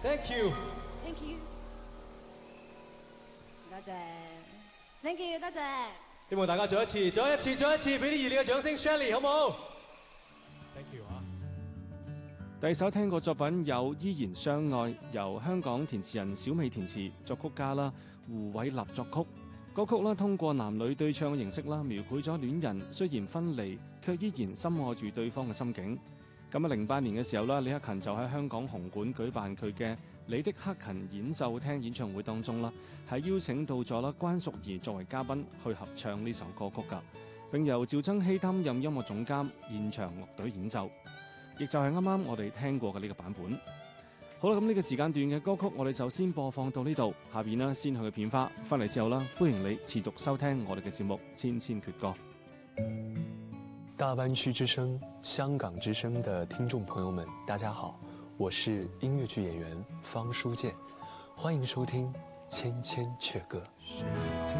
Thank you。 Thank you。多謝。Thank you， 多謝。 希望大家再一次，俾啲熱烈嘅掌聲 ，Shelly 好唔好 ？Thank you 啊！ 第一首聽過作品有《依然相愛》，由香港填詞人小美填詞，作曲家啦胡偉立作曲。歌曲啦通過男女對唱嘅形式啦，描繪咗戀人雖然分離，卻依然深愛住對方嘅心境。咁啊，08年嘅時候啦，李克勤就喺香港紅館舉辦佢嘅你的克勤演奏廳演唱會當中啦，係邀請到咗啦關淑怡作為嘉賓去合唱呢首歌曲㗎，並由趙增熹擔任音樂總監，現場樂隊演奏，亦就係啱啱我哋聽過嘅呢個版本。好啦，咁呢個時間段嘅歌曲我哋就先播放到呢度，下邊呢先去嘅片花，翻嚟之後啦，歡迎你持續收聽我哋嘅節目《千千闕歌》。 大灣區之聲、香港之聲的聽眾朋友們，大家好，我是音樂劇演員方書健，歡迎收聽《千千闕歌》。